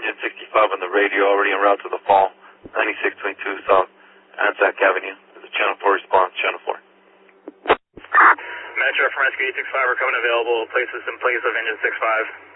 engine 65 on the radio, already en route to the fall, 9622 South Anzac Avenue. This is Channel 4 response, Channel 4. Metro from Rescue 865, we're coming available, places in place of engine 65.